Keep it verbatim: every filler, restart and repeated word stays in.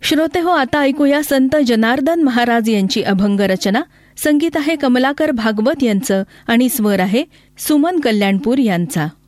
श्रोते हो, आता ऐकूया संत जनार्दन महाराज यांची अभंग रचना. संगीत आहे कमलाकर भागवत यांचं आणि स्वर आहे सुमन कल्याणपूर यांचा.